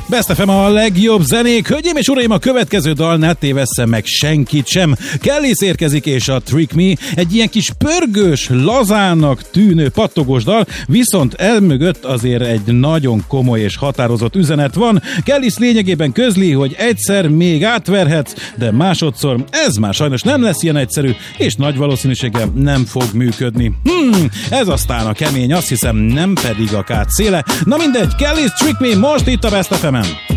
Best FM a legjobb zenék. Hölgyeim és uraim, a következő dal ne tévessze meg senkit sem. Kellis érkezik és a Trick Me, egy ilyen kis pörgős, lazának tűnő, pattogós dal, viszont elmögött azért egy nagyon komoly és határozott üzenet van. Kellis lényegében közli, hogy egyszer még átverhetsz, de másodszor ez már sajnos nem lesz ilyen egyszerű, és nagy valószínűséggel nem fog működni. Ez aztán a kemény, azt hiszem nem pedig a kát széle. Na mindegy, Kellis Trick Me most itt a Best FM-en.